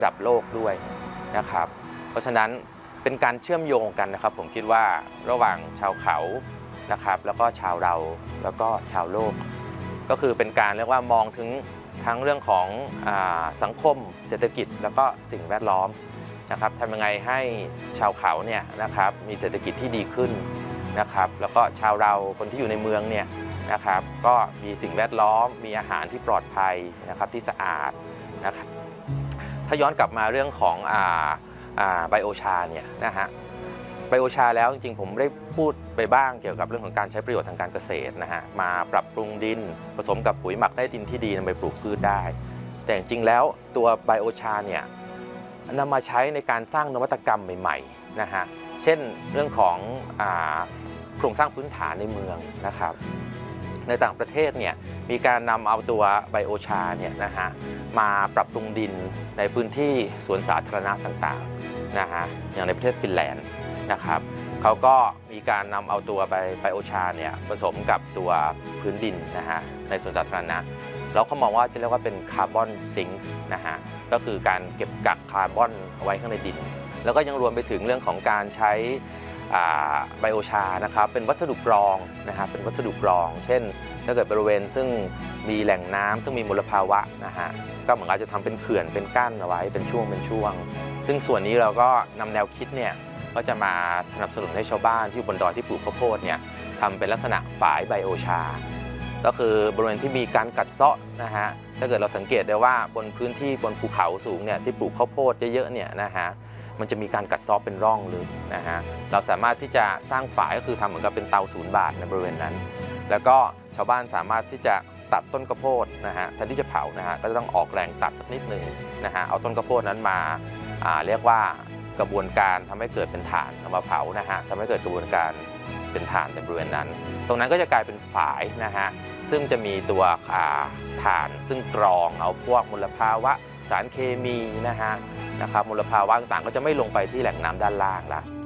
ระดับโลกด้วยนะครับเพราะฉะนั้นเป็นการเชื่อมโยงกันนะครับผมคิดว่าระหว่างชาวเขานะครับแล้วก็ชาวเราแล้วก็ชาวโลกก็คือเป็นการเรียกว่ามองถึงทั้งเรื่องของสังคมเศรษฐกิจแล้วก็สิ่งแวดล้อมนะครับทำยังไงให้ชาวเขาเนี่ยนะครับมีเศรษฐกิจที่ดีขึ้นนะครับแล้วก็ชาวเราคนที่อยู่ในเมืองเนี่ยนะครับก็มีสิ่งแวดล้อมมีอาหารที่ปลอดภัยนะครับที่สะอาดนะครับถ้าย้อนกลับมาเรื่องของไบโอชาเนี่ยนะฮะไบโอชาแล้วจริงๆผมได้พูดไปบ้างเกี่ยวกับเรื่องของการใช้ประโยชน์ทางการเกษตรนะฮะมาปรับปรุงดินผสมกับปุ๋ยหมักได้ดินที่ดีนำไปปลูกพืชได้แต่จริงๆแล้วตัวไบโอชาเนี่ยนำมาใช้ในการสร้างนวัตกรรมใหม่ๆนะฮะเช่นเรื่องของโครงสร้างพื้นฐานในเมืองนะครับในต่างประเทศเนี่ยมีการนำเอาตัวไบโอชาเนี่ยนะฮะมาปรับปรุงดินในพื้นที่สวนสาธารณะต่างๆนะฮะอย่างในประเทศฟินแลนด์นะครับเขาก็มีการนำเอาตัวไบโอชาเนี่ยผสมกับตัวพื้นดินนะฮะในสวนสาธารณะแล้วเขามองว่าจะเรียกว่าเป็นคาร์บอนซิงค์นะฮะก็คือการเก็บกักคาร์บอนเอาไว้ข้างในดินแล้วก็ยังรวมไปถึงเรื่องของการใช้ไบโอชานะครับเป็นวัสดุกรองนะครับเป็นวัสดุกรองเช่นถ้าเกิดบริเวณซึ่งมีแหล่งน้ำซึ่งมีมลภาวะนะฮะก็เหมือนกับจะทำเป็นเขื่อนเป็นกั้นเอาไว้เป็นช่วงซึ่งส่วนนี้เราก็นำแนวคิดเนี่ยก็จะมาสนับสนุนให้ชาวบ้านที่บนดอยที่ปลูกข้าวโพดเนี่ยทำเป็นลักษณะฝายไบโอชาก็คือบริเวณที่มีการกัดเซาะนะฮะถ้าเกิดเราสังเกตได้ว่าบนพื้นที่บนภูเขาสูงเนี่ยที่ปลูกข้าวโพดเยอะๆเนี่ยนะฮะมันจะมีการกัดเซาะเป็นร่องลึกนะฮะเราสามารถที่จะสร้างฝายก็คือทำเหมือนกับเป็นเตา0 บาทในบริเวณนั้นแล้วก็ชาวบ้านสามารถที่จะตัดต้นข้าวโพดนะฮะแทนที่จะเผานะฮะก็จะต้องออกแรงตัดสักนิดนึงนะฮะเอาต้นข้าวโพดนั้นมาเรียกว่ากระบวนการทำให้เกิดเป็นถ่านเอามาเผานะฮะทำให้เกิดกระบวนการเป็นถ่านในบริเวณนั้นตรงนั้นก็จะกลายเป็นฝายนะฮะซึ่งจะมีตัวถ่านซึ่งกรองเอาพวกมลภาวะสารเคมีนะครับมลภาวะต่างๆก็จะไม่ลงไปที่แหล่งน้ำด้านล่างละ